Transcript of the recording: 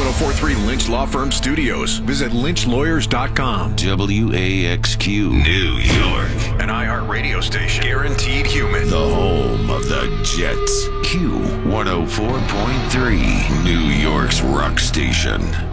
1043 Lynch Law Firm Studios. Visit lynchlawyers.com. WAXQ New York. An iHeartRadio station. Guaranteed human. The home of the Jets. Q 104.3. New York's rock station.